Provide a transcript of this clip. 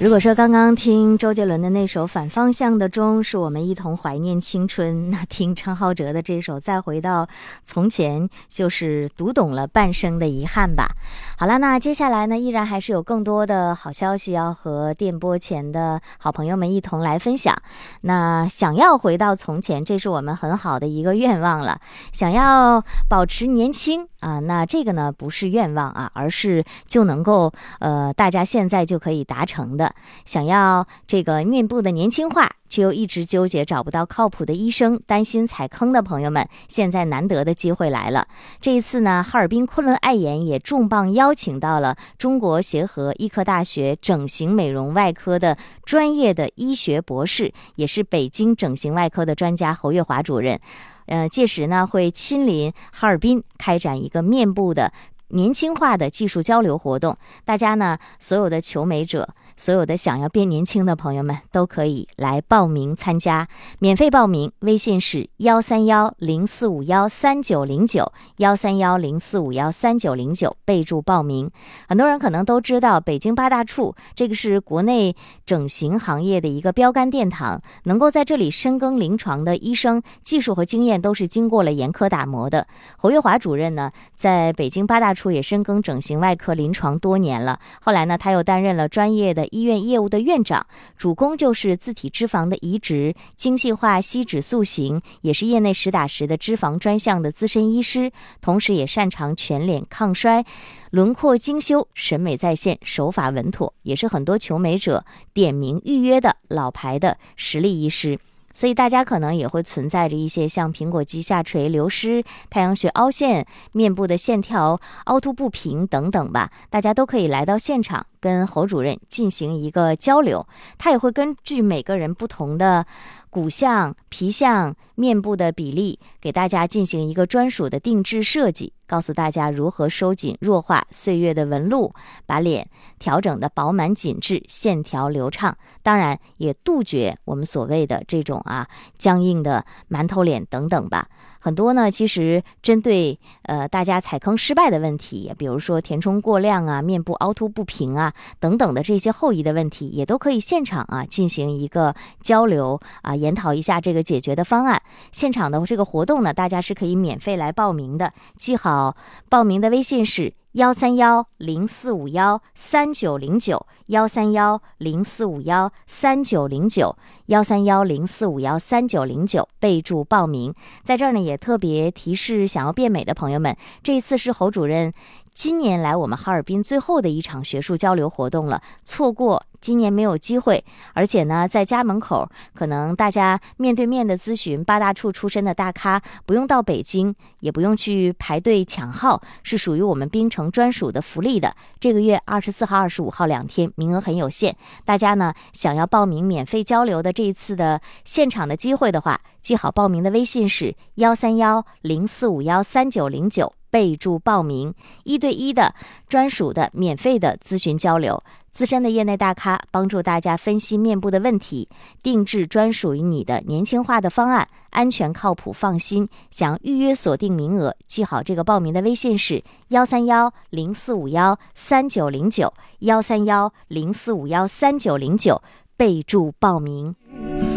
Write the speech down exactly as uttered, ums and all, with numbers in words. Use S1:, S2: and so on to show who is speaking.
S1: 如果说刚刚听周杰伦的那首《反方向的钟》是我们一同怀念青春，那听张浩哲的这首《再回到从前》就是读懂了半生的遗憾吧。好了，那接下来呢，依然还是有更多的好消息要和电波前的好朋友们一同来分享。那想要回到从前，这是我们很好的一个愿望了。想要保持年轻啊，那这个呢不是愿望啊，而是就能够呃大家现在就可以达成的。想要这个面部的年轻化，却又一直纠结找不到靠谱的医生，担心踩坑的朋友们，现在难得的机会来了。这一次呢，哈尔滨昆仑爱颜也重磅邀请到了中国协和医科大学整形美容外科的专业的医学博士，也是北京整形外科的专家侯月华主任。呃，届时呢会亲临哈尔滨开展一个面部的年轻化的技术交流活动，大家呢所有的求美者，所有的想要变年轻的朋友们都可以来报名参加，免费报名，微信是幺三幺零四五幺三九零九幺三幺零四五幺三九零九，备注报名。很多人可能都知道，北京八大处这个是国内整形行业的一个标杆殿堂，能够在这里深耕临床的医生，技术和经验都是经过了严苛打磨的。侯月华主任呢，在北京八大处也深耕整形外科临床多年了，后来呢，他又担任了专业的医院业务的院长，主攻就是自体脂肪的移植、精细化吸脂塑形，也是业内实打实的脂肪专项的资深医师，同时也擅长全脸抗衰、轮廓精修、审美在线、手法稳妥，也是很多求美者点名预约的老牌的实力医师。所以大家可能也会存在着一些像苹果肌下垂、流失、太阳穴凹陷、面部的线条凹凸不平等等吧，大家都可以来到现场跟侯主任进行一个交流，他也会根据每个人不同的骨相、皮相、面部的比例，给大家进行一个专属的定制设计，告诉大家如何收紧弱化岁月的纹路，把脸调整的饱满紧致，线条流畅，当然也杜绝我们所谓的这种啊僵硬的馒头脸等等吧。很多呢，其实针对呃大家踩坑失败的问题，比如说填充过量啊、面部凹凸不平啊等等的这些后遗的问题，也都可以现场啊进行一个交流啊，研讨一下这个解决的方案。现场的这个活动呢，大家是可以免费来报名的，记好报名的微信是幺三幺零四五幺三九零九幺三幺零四五幺三九零九幺三幺零四五幺三九零九，备注报名。在这儿呢，也特别提示想要变美的朋友们，这一次是侯主任今年来我们哈尔滨最后的一场学术交流活动了，错过今年没有机会。而且呢，在家门口可能大家面对面的咨询八大处出身的大咖，不用到北京，也不用去排队抢号，是属于我们槟城专属的福利的。这个月二十四号、二十五号两天，名额很有限，大家呢想要报名免费交流的这一次的现场的机会的话，记好报名的微信是幺三幺零四五幺三九零九，备注报名，一对一的专属的免费的咨询交流，资深的业内大咖帮助大家分析面部的问题，定制专属于你的年轻化的方案，安全靠谱放心。想预约锁定名额，记好这个报名的微信是幺三幺零四五幺三九零九幺三幺零四五幺三九零九，备注报名。